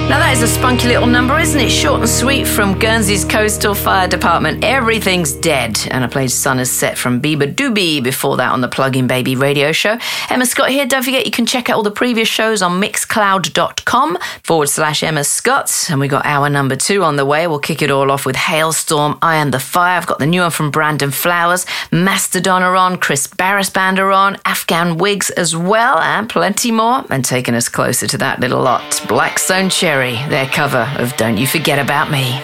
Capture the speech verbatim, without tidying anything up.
Now that is a spunky little number, isn't it? Short and sweet from Guernsey's Coastal Fire Department. Everything's Dead. And I played Sun Is Set from Bieber Doobie before that on the Plug-in Baby radio show. Emma Scott here. Don't forget you can check out all the previous shows on mixcloud.com forward slash Emma Scott. And we got hour number two on the way. We'll kick it all off with Hailstorm, I Am the Fire. I've got the new one from Brandon Flowers. Mastodon are on. Chris Barris Band are on. Afghan Wigs as well. And plenty more. And taking us closer to that little lot, Black Stone Cherry, their cover of Don't You Forget About Me.